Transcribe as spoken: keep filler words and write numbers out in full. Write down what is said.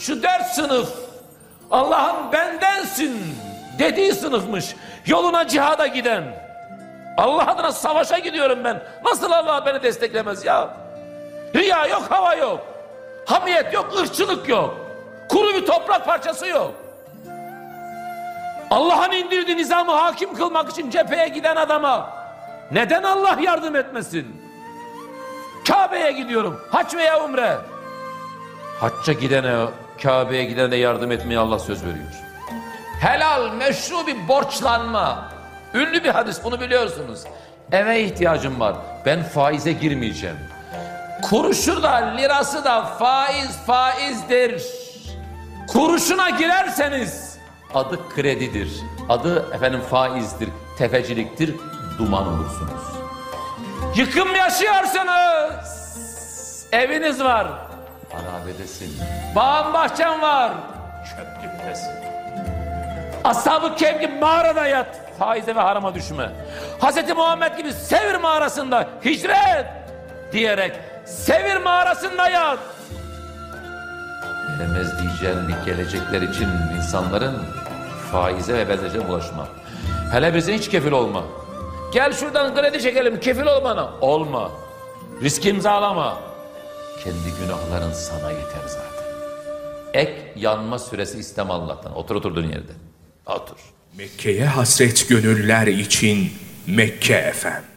şu dört sınıf Allah'ın bendensin dediği sınıfmış. Yoluna cihada giden. Allah adına savaşa gidiyorum ben. Nasıl Allah beni desteklemez ya? Riya yok, hava yok. Hamiyet yok, ırkçılık yok. Kuru bir toprak parçası yok. Allah'ın indirdiği nizamı hakim kılmak için cepheye giden adama neden Allah yardım etmesin? Kabe'ye gidiyorum. Hac veya umre. Hacca gidene, Kabe'ye gidene de yardım etmeye Allah söz veriyor. Helal, meşru bir borçlanma. Ünlü bir hadis, bunu biliyorsunuz. Eve ihtiyacım var. Ben faize girmeyeceğim. Kuruşu da lirası da faiz faizdir. Kuruşuna girerseniz adı kredidir. Adı efendim faizdir, tefeciliktir, duman olursunuz. Yıkım yaşıyorsunuz. Eviniz var. Harabedesin. Bağın bahçen var. Çöplüktesin. Ashab-ı Kehf gibi mağarada yat. Faize ve harama düşme. Hazreti Muhammed gibi Sevir mağarasında hicret diyerek Sevir mağarasında yat. Gelemez diyeceğin bir gelecekler için insanların faize ve benzeri bulaşma. Hele bize hiç kefil olma. Gel şuradan kredi çekelim, kefil ol bana. Olma. Risk imzalama. Kendi günahların sana yeter zaten. Ek yanma süresi isteme Allah'tan. Otur oturduğun yerde. Otur. Mekke'ye hasret gönüller için Mekke Efem.